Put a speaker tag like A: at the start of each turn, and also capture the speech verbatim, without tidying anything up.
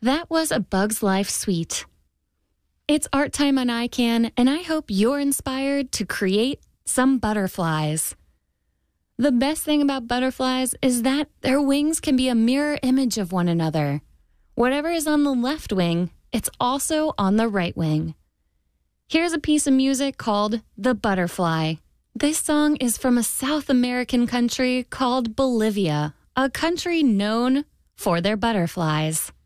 A: That was A Bug's Life Suite. It's art time on I CAN, and I hope you're inspired to create some butterflies. The best thing about butterflies is that their wings can be a mirror image of one another. Whatever is on the left wing, it's also on the right wing. Here's a piece of music called The Butterfly. This song is from a South American country called Bolivia, a country known for their butterflies.